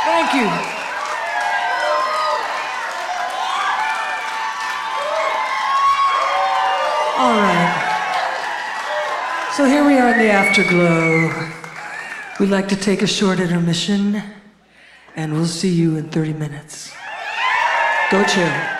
Thank you. All right. So here we are in the afterglow. We'd like to take a short intermission, and we'll see you in 30 minutes. Go chill.